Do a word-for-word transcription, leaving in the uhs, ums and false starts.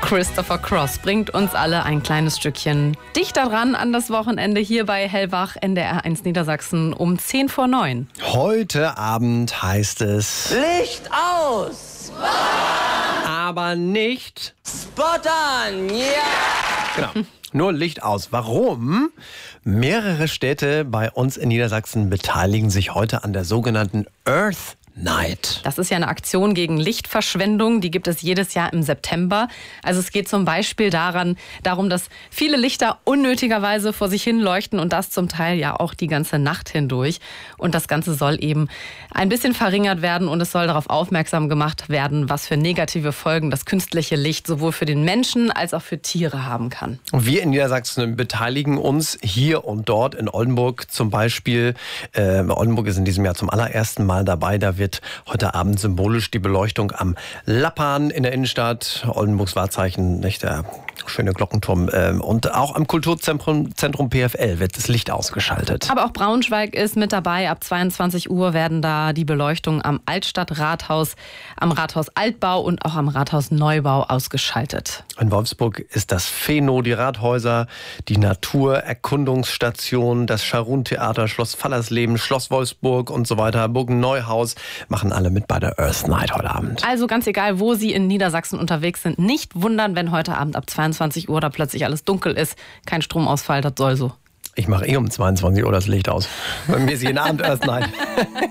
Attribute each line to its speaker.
Speaker 1: Christopher Cross bringt uns alle ein kleines Stückchen dichter dran an das Wochenende hier bei Hellwach, N D R eins Niedersachsen um zehn vor neun.
Speaker 2: Heute Abend heißt es
Speaker 3: Licht aus!
Speaker 2: aber nicht
Speaker 3: Spot on! Yeah!
Speaker 2: genau. Nur Licht aus. Warum? Mehrere Städte bei uns in Niedersachsen beteiligen sich heute an der sogenannten Earth Night.
Speaker 1: Das ist ja eine Aktion gegen Lichtverschwendung, die gibt es jedes Jahr im September. Also es geht zum Beispiel daran, darum, dass viele Lichter unnötigerweise vor sich hin leuchten und das zum Teil ja auch die ganze Nacht hindurch. Und das Ganze soll eben ein bisschen verringert werden und es soll darauf aufmerksam gemacht werden, was für negative Folgen das künstliche Licht sowohl für den Menschen als auch für Tiere haben kann.
Speaker 2: Wir in Niedersachsen beteiligen uns hier und dort in Oldenburg zum Beispiel. Äh, Oldenburg ist in diesem Jahr zum allerersten Mal dabei. Da wird heute Abend symbolisch die Beleuchtung am Lappan in der Innenstadt, Oldenburgs Wahrzeichen, nicht, der schöne Glockenturm. Äh, und auch am Kulturzentrum Zentrum P F L wird das Licht ausgeschaltet.
Speaker 1: Aber auch Braunschweig ist mit dabei. Ab zweiundzwanzig Uhr werden da die Beleuchtungen am Altstadtrathaus, am Rathaus Altbau und auch am Rathaus Neubau ausgeschaltet.
Speaker 2: In Wolfsburg ist das Pheno, die Rathäuser, die Naturerkundungsstation, das Scharun-Theater, Schloss Fallersleben, Schloss Wolfsburg und so weiter, Burgen-Neuhaus, machen alle mit bei der Earth Night heute Abend.
Speaker 1: Also ganz egal, wo Sie in Niedersachsen unterwegs sind, nicht wundern, wenn heute Abend ab zweiundzwanzig Uhr da plötzlich alles dunkel ist. Kein Stromausfall, das soll so.
Speaker 2: Ich mache eh um zweiundzwanzig Uhr das Licht aus. Bei mir ist jeden Abend Earth Night.